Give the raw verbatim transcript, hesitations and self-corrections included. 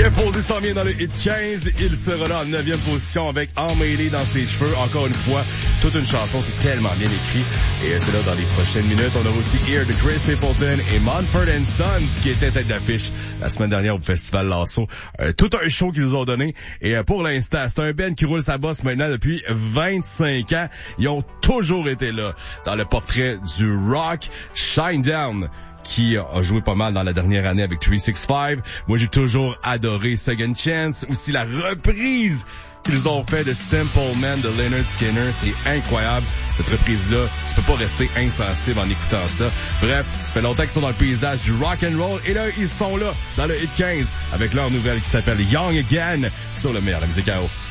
Capaldi s'en vient dans le hit quinze. Il sera là en neuvième position avec Emmêlé dans ses cheveux. Encore une fois, toute une chanson, c'est tellement bien écrit. Et c'est là dans les prochaines minutes. On aura aussi Here de Chris Stapleton et Mumford and Sons qui était tête d'affiche la semaine dernière au Festival Lasso. Euh, tout un show qu'ils nous ont donné. Et euh, pour l'instant, c'est un band qui roule sa bosse maintenant depuis vingt-cinq ans. Ils ont toujours été là dans le portrait du rock. Shinedown, qui a joué pas mal dans la dernière année avec trois cent soixante-cinq. Moi, j'ai toujours adoré Second Chance. Aussi la reprise qu'ils ont fait de Simple Man de Lynyrd Skynyrd. C'est incroyable, cette reprise-là. Tu peux pas rester insensible en écoutant ça. Bref, ça fait longtemps qu'ils sont dans le paysage du rock and roll. Et là, ils sont là, dans le hit quinze, avec leur nouvelle qui s'appelle Young Again, sur le meilleur de la musique à eau.